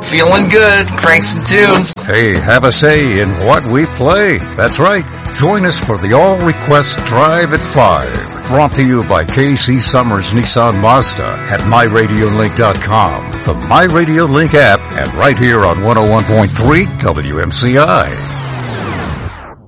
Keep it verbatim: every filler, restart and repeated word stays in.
feeling good. Crank some tunes. Hey, have a say in what we play. That's right. Join us for the All Request Drive at five. Brought to you by K C Summers Nissan Mazda at my radio link dot com, the My Radio Link app, and right here on one oh one point three W M C I.